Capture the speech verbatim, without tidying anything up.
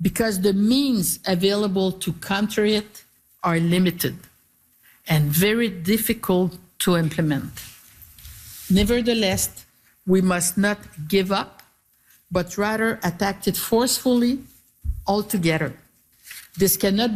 because the means available to counter it are limited and very difficult to implement. Nevertheless, we must not give up, but rather attack it forcefully altogether. This cannot